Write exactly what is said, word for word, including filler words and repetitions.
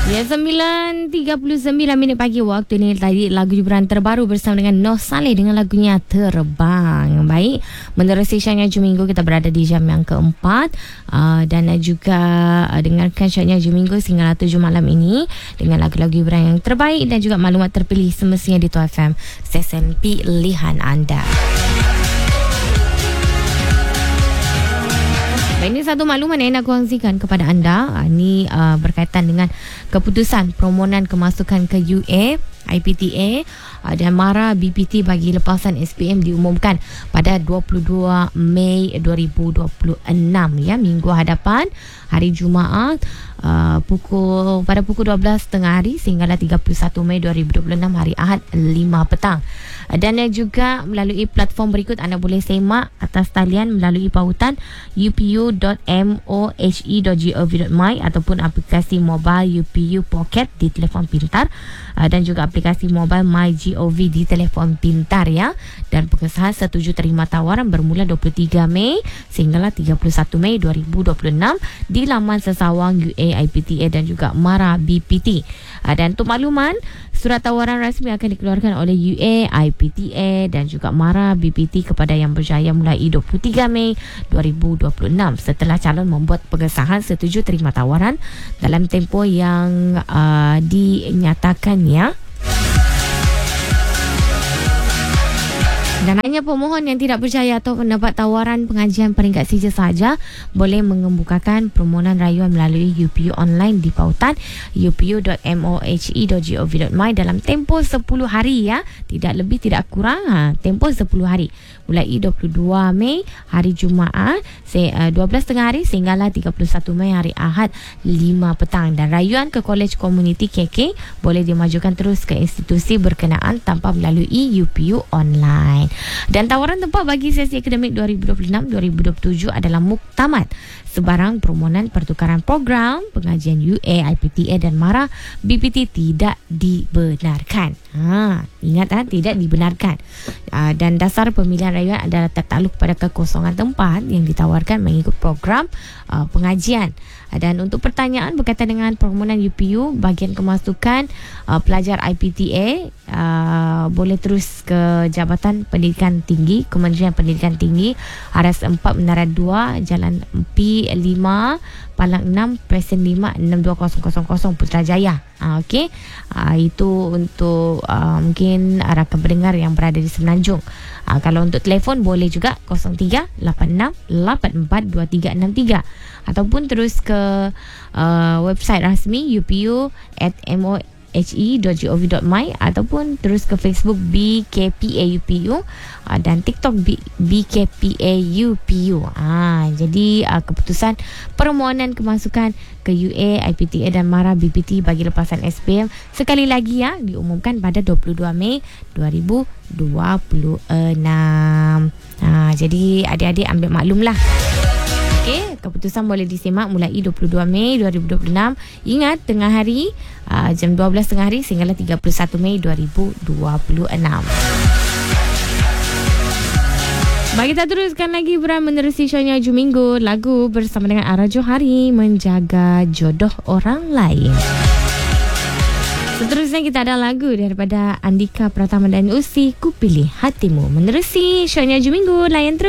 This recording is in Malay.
Ya, sembilan tiga puluh sembilan minit pagi waktu ni. Tadi lagu hiburan terbaru bersama dengan Noh Saleh dengan lagunya Terbang. Baik, menerusi Syahnya Juminggu, kita berada di jam yang keempat uh, dan juga uh, dengarkan Syahnya Juminggu sehingga tujuh malam ini dengan lagu-lagu hiburan yang terbaik dan juga maklumat terpilih semestinya di Tuah F M, stesen pilihan anda. Ini satu makluman yang nak kongsikan kepada anda. Ini uh, berkaitan dengan keputusan permohonan kemasukan ke U A I P T A uh, dan MARA B P T bagi lepasan S P M diumumkan pada dua puluh dua Mei dua ribu dua puluh enam, ya, minggu hadapan, hari Jumaat, uh, pukul pada pukul dua belas tiga puluh hari sehinggalah tiga puluh satu Mei dua ribu dua puluh enam, hari Ahad, lima petang. Dan juga melalui platform berikut anda boleh semak atas talian melalui pautan u p u dot mohe dot gov dot my ataupun aplikasi mobile U P U Pocket di telefon pintar dan juga aplikasi mobile MyGov di telefon pintar, ya. Dan pengesahan setuju terima tawaran bermula dua puluh tiga Mei sehinggalah tiga puluh satu Mei dua ribu dua puluh enam di laman sesawang U A I P T A dan juga MARA B P T. Dan untuk makluman, surat tawaran rasmi akan dikeluarkan oleh U A I P T A dan juga MARA B P T kepada yang berjaya mulai dua puluh tiga Mei dua ribu dua puluh enam setelah calon membuat pengesahan setuju terima tawaran dalam tempoh yang uh, dinyatakannya. Dan hanya pemohon yang tidak percaya atau mendapat tawaran pengajian peringkat sijil saja boleh mengemukakan permohonan rayuan melalui U P U online di pautan u p u dot mohe dot gov dot my dalam tempoh sepuluh hari, ya. Tidak lebih, tidak kurang, ha, tempoh sepuluh hari. Mulai dua puluh dua Mei hari Jumaat dua belas tiga puluh hari sehinggalah tiga puluh satu Mei hari Ahad, lima petang. Dan rayuan ke College Community K K boleh dimajukan terus ke institusi berkenaan tanpa melalui U P U online. Dan tawaran tempat bagi sesi akademik dua ribu dua puluh enam dua ribu dua puluh tujuh adalah muktamad. Sebarang permohonan pertukaran program pengajian U A I P T A dan MARA B P T tidak dibenarkan. Ha, ingat, ha, tidak dibenarkan. Ha, dan dasar pemilihan rayuan adalah tertakluk pada kekosongan tempat yang ditawarkan mengikut program uh, pengajian. Dan untuk pertanyaan berkaitan dengan permohonan U P U bahagian kemasukan uh, pelajar I P T A, uh, boleh terus ke Jabatan Pendidikan Tinggi, Kementerian Pendidikan Tinggi, R S empat Menara dua, Jalan P lima, Palang enam, Pesen lima, enam dua kosong kosong kosong, Putrajaya. Uh, Okey, uh, itu untuk uh, mungkin rakan pendengar yang berada di Semenanjung. Uh, kalau untuk telefon boleh juga kosong tiga lapan enam lapan empat dua tiga enam tiga ataupun terus ke uh, website rasmi u p u at mohe dot gov dot my ataupun terus ke Facebook B K P A U P U uh, dan TikTok B, B K P A U P U. Ah, jadi uh, keputusan permohonan kemasukan ke U A I P T A dan MARA B P T bagi lepasan S P M sekali lagi, ya, diumumkan pada dua puluh dua Mei dua ribu dua puluh enam. Ah, jadi adik-adik ambil maklumlah. Okey, keputusan boleh disimak mulai dua puluh dua Mei dua ribu dua puluh enam. Ingat, tengah hari, uh, jam dua belas tengah hari sehinggalah tiga puluh satu Mei dua ribu dua puluh enam. Baik, kita teruskan lagi beran menerusi Syahnya Juminggu. Lagu bersama dengan Ara Johari, Menjaga Jodoh Orang Lain. Seterusnya kita ada lagu daripada Andika Pratama dan Usi, Ku Pilih Hatimu. Menerusi Syahnya Juminggu, layan terus.